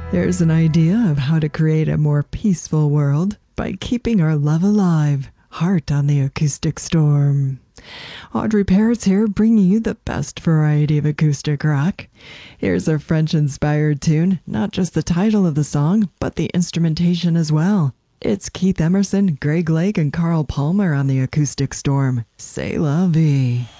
Here's an idea of how to create a more peaceful world by keeping our love alive. Heart on the Acoustic Storm. Audrey Parrots here, bringing you the best variety of acoustic rock. Here's a French-inspired tune, not just the title of the song, but the instrumentation as well. It's Keith Emerson, Greg Lake, and Carl Palmer on the Acoustic Storm. C'est la vie.